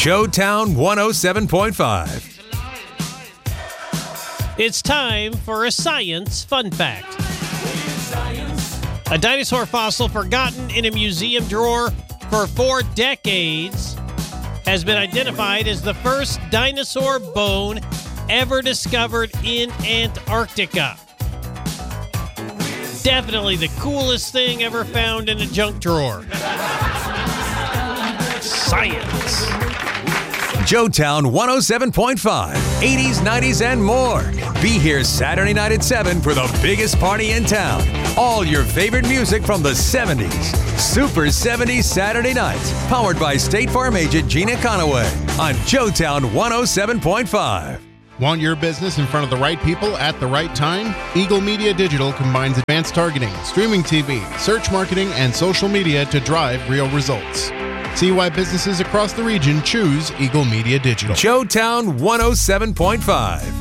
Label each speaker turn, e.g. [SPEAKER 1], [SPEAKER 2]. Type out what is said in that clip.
[SPEAKER 1] Joetown 107.5.
[SPEAKER 2] It's time for a science fun fact. A dinosaur fossil forgotten in a museum drawer for 4 decades has been identified as the first dinosaur bone ever discovered in Antarctica. Definitely the coolest thing ever found in a junk drawer. Science.
[SPEAKER 1] Joetown 107.5, 80s, 90s, and more. Be here Saturday night at 7 for the biggest party in town. All your favorite music from the 70s. Super 70s Saturday nights. Powered by State Farm agent Gina Conaway on Joetown 107.5.
[SPEAKER 3] Want your business in front of the right people at the right time? Eagle Media Digital combines advanced targeting, streaming TV, search marketing, and social media to drive real results. See why businesses across the region choose Eagle Media Digital.
[SPEAKER 1] Joetown 107.5.